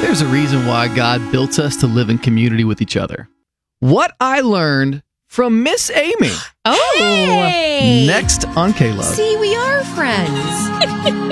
There's a reason why God built us to live in community with each other. What I learned from Miss Amy. Oh, Hey! Next on K-Love. See, we are friends.